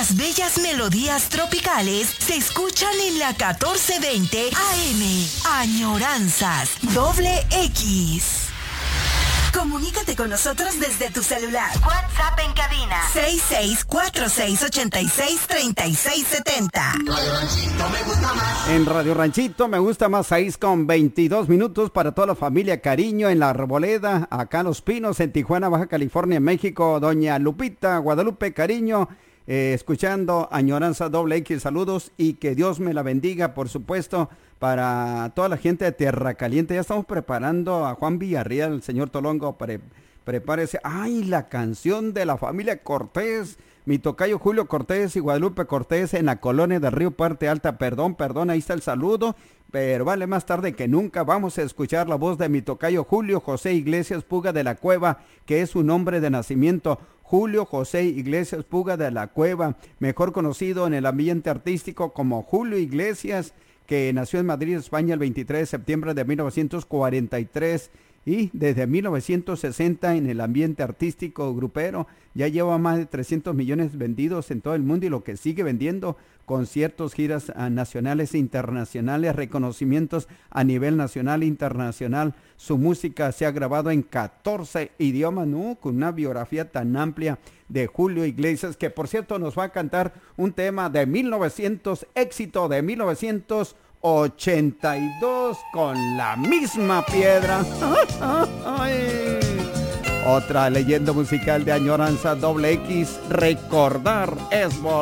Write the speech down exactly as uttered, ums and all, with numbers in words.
Las bellas melodías tropicales se escuchan en la catorce veinte A M. Añoranzas Doble X. Comunícate con nosotros desde tu celular. WhatsApp en cabina seis seis cuatro seis ocho seis tres seis siete cero. Radio Ranchito me gusta más. En Radio Ranchito me gusta más, seis con veintidós minutos para toda la familia Cariño en La Arboleda, acá en Los Pinos, en Tijuana, Baja California, México. Doña Lupita Guadalupe Cariño, eh, escuchando Añoranza Doble X, saludos y que Dios me la bendiga, por supuesto, para toda la gente de Tierra Caliente. Ya estamos preparando a Juan Villarreal, el señor Tolongo, pre, prepárese. ¡Ay, la canción de la familia Cortés! Mi tocayo Julio Cortés y Guadalupe Cortés en la colonia del Río Parte Alta. Perdón, perdón, ahí está el saludo, pero vale más tarde que nunca. Vamos a escuchar la voz de mi tocayo Julio José Iglesias Puga de la Cueva, que es su nombre de nacimiento. Julio José Iglesias Puga de la Cueva, mejor conocido en el ambiente artístico como Julio Iglesias, que nació en Madrid, España, el veintitrés de septiembre de mil novecientos cuarenta y tres y desde mil novecientos sesenta en el ambiente artístico grupero. Ya lleva más de trescientos millones vendidos en todo el mundo y lo que sigue vendiendo, conciertos, giras nacionales e internacionales, reconocimientos a nivel nacional e internacional. Su música se ha grabado en catorce idiomas, ¿no? Con una biografía tan amplia de Julio Iglesias, que por cierto nos va a cantar un tema de mil novecientos, éxito de mil novecientos ochenta y dos, con La Misma Piedra. Ay. Otra leyenda musical de Añoranza Doble X, recordar es volar.